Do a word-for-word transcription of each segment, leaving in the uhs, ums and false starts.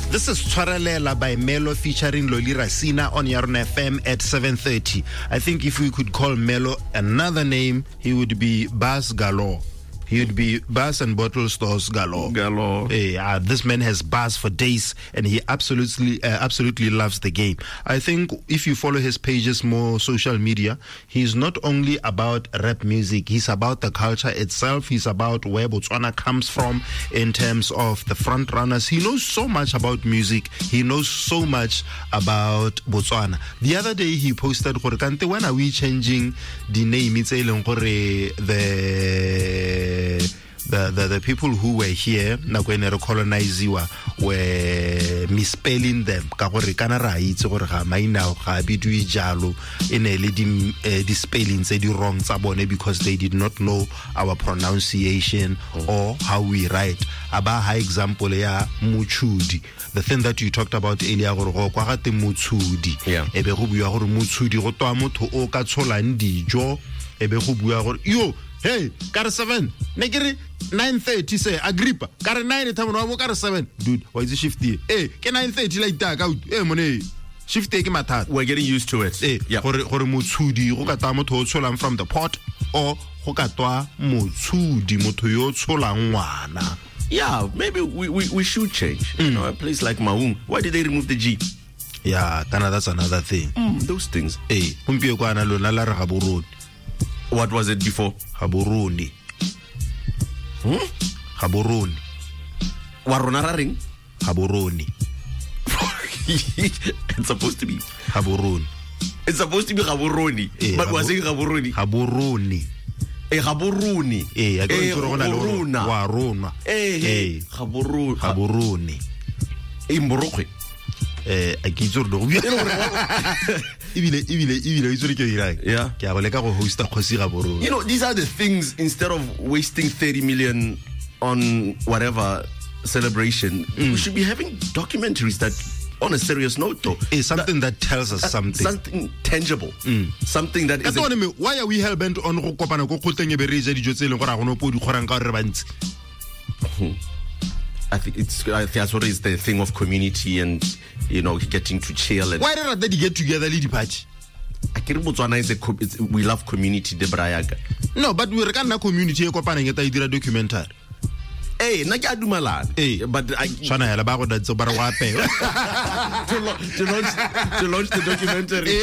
This is Tshwarelela by Melo featuring Loli Rasina on Yarn F M at seven thirty. I think if we could call Melo another name, he would be Bas Galore. He would be Bus and Bottle Stores Galore. Galore. Hey, uh, this man has bars for days, and he absolutely, uh, absolutely loves the game. I think if you follow his pages, more social media, he's not only about rap music. He's about the culture itself. He's about where Botswana comes from in terms of the front runners. He knows so much about music. He knows so much about Botswana. The other day he posted, "Kante, when are we changing the name? It's the The, the the people who were here na go ene re coloniziwa were misspelling them ka gore kana ra itse gore ga maina ga bidwe jalo ene le di di spelling tse di wrong tsa bone because they did not know our pronunciation or how we write. Aba high example ya Mutshudi, the thing that you talked about earlier gore go kwa gate Mutshudi e be go bua gore Mutshudi go twa motho o ka tsholang dijo e be go bua gore yo hey, kare seven. Negiri nine thirty say Agrippa. Kare nine time no kare seven. Dude, why is it shift here? Hey, ke nine thirty like that out. Hey mone. Shift ke mathat. We're getting used to it. Hey, yeah. Gore gore Motshudi go ka twa motho o tsholang from the pot or go ka twa Motshudi motho yo tsholang ngwana. Yeah, maybe we, we, we should change. Mm. You know, a place like Maung. Why did they remove the G? Yeah, kana that's another thing. Mm, those things. Hey, kumpie kwa na lona la re gaboroni. What was it before? Gaboroni. Hmm? Gaboroni. Warona ra ring? Gaboroni. It's supposed to be Gaboroni. It's supposed to be Gaboroni. Eh, but was it Gaboroni? Gaboroni. Eh, Gaboroni. Eh, Gaborona. Warona. Eh, Gaboroni. Gaboroni. Imborokwe. Eh, a kitso do. Ibile ibile ibile itso ke ira. Yeah. Ke a go leka go hosta Kgosi Gaboroni. You know, these are the things, instead of wasting thirty million on whatever celebration, mm. we should be having documentaries that, on a serious note though, is something that, that tells us uh, something something tangible, mm. something that is a, me, why are we hell bent on go kopana go khoteng e be re ja dijo tse leng gore ga no po di khorang ka re bantsi. I think it's I think that's what is the thing of community and, you know, getting to chill. And why don't they get together, Lady Patch? I can't is a it's, we love community, Debrayaga. No, but we reckon community e kopana ngeta idira documentary. Hey, na ke dumalan. Hey, but I tshwana hela ba go datso ba re wa pe. To launch to launch the documentary.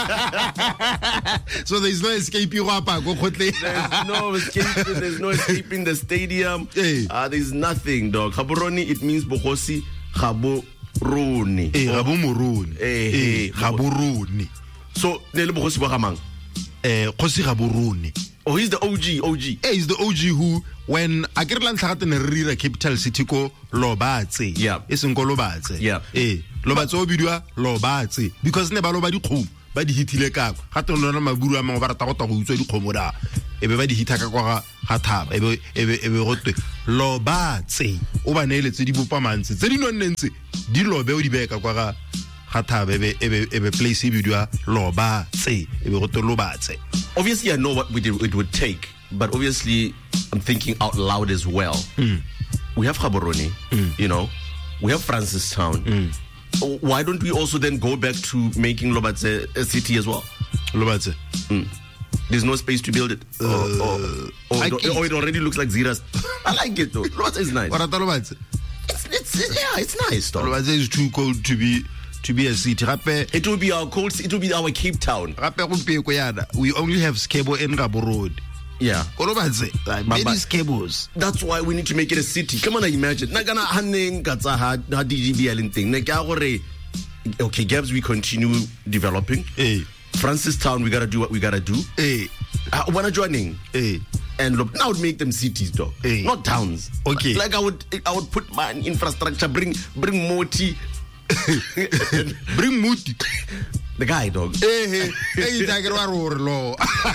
So there's no escaping wa pa go khotle. There's no escaping, there's no escaping the stadium. Hey. Uh, there's nothing, dog. Gaboroni, it means Bogosi Gaboroni. Eh, Gaboroni. Eh, eh, Gaboroni. So, ne le Bogosi ba gamang? Eh, Kgosi Gaboroni. Oh, he's the O G, O G. Hey, he's the O G who, when Akirlan Tlhagate rira capital city ko Lobatse. Yeah. Isn't ko Lobatse. Yeah. Hey, Lobatse o bidwa Lobatse because ne ba lo ba dikgomo ba di hitile ka ga tona maburu a mang ba rata go ta go utswa dikgomo da e be ba di hita ka kwa ga thaba e be e be e be go twe Lobatse o ba neeletse di bopa mantse tse di nonnentse di lobe o di beka kwa ga ga thaba e be e be e be place e bidwa Lobatse e be go twe Lobatse. Obviously, I know what we did, it would take, but obviously, I'm thinking out loud as well. Mm. We have Gaborone, mm. you know, we have Francistown. Mm. Why don't we also then go back to making Lobatse a city as well? Lobatse. Mm. There's no space to build it. Uh, or, or, or, it, or it already looks like Ziras. I like it though. Lobatse is nice. What Lobatse? It's, it's, yeah, it's nice though. Lobatse is too cold to be to be a city. It will be our cold. It will be our Cape Town. We only have Skebo in Gabo Road. Yeah. Like many Skebos. That's why we need to make it a city. Come on, imagine. Nagana haning katsa ha D G B L thing. Okay, Gabs, we continue developing. Hey. Francistown, we gotta do what we gotta do. Hey. Uh, when I'm joining. Hey. And look, now I would make them cities, though. Hey. Not towns. Okay. Like I would, I would put my infrastructure, bring, bring Moti. Bring Muti. The guy, dog. Hey, hey, hey, law.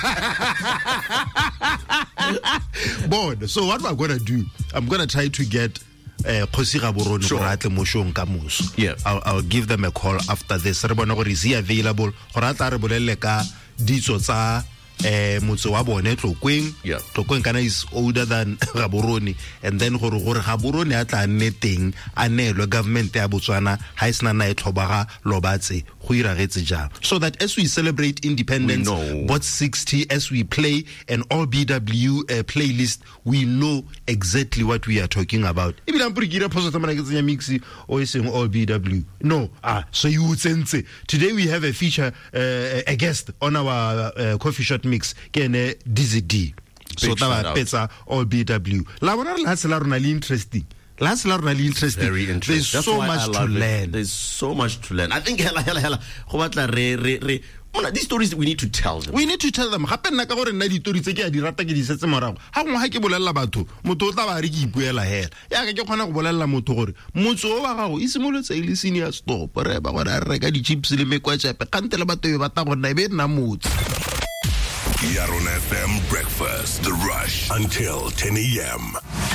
Bon, so what I'm gonna do? I'm gonna try to get Kgosi Gaborone sure. Moratle Moshong Kamuso. Yeah, I'll, I'll give them a call after this. Re bona gore is he available? Gore a tla re bolelle ka ditso tsa eh motse wa bone Tlokweng. Yeah. Tlokweng kana is older than Gaborone, and then gore gore Gaborone a tla nne teng a neelwe government ya Botswana ha isna na e tlhobaga lobatse go iragetse jang, so that as we celebrate independence both sixty, as we play an all B W uh, playlist, we know exactly what we are talking about. If I'm pretty good, mixi or saying all B W. No, ah, so you would sense today we have a feature, uh, a guest on our uh, coffee shop mix, Kene D Z D. So that pizza all B W. La bona la tsela rona le interesting. Last learn really interesting. Very interesting. There's That's so why much I to love it. learn. There's so much to learn. I think hella hella hella. Go batla re re re. These stories we need to tell them. We need to tell them. Gape nna ka gore nna di stories tse ke a di rata ke di setse morago. Ha ngwa ha ke bolella batho, motho o tla ba re ke ipuela hela. Ya ka ke khona go bolella motho gore motso o ba gago e simolotse ile senior stop. Re ba gore a reka di chips le mekwa tsepe. Kante le batho ba ta go nna e be nna motho. Yaron F M Breakfast, The Rush, until ten a.m.